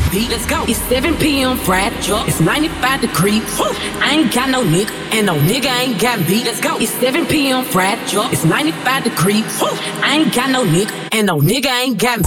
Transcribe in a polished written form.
beat. Let's go. It's 7 p.m. Friday. It's 95 degrees. I ain't got no nigga, and no nigga ain't got beat. Let's go. It's 7 p.m. Friday. It's 95 degrees. I ain't got no nigga, and no nigga ain't got